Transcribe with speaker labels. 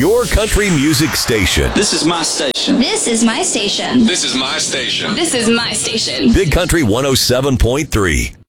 Speaker 1: your country music station.
Speaker 2: This is my station.
Speaker 3: This is my station.
Speaker 4: This is my station.
Speaker 5: This is my station.
Speaker 1: Big Country 107.3.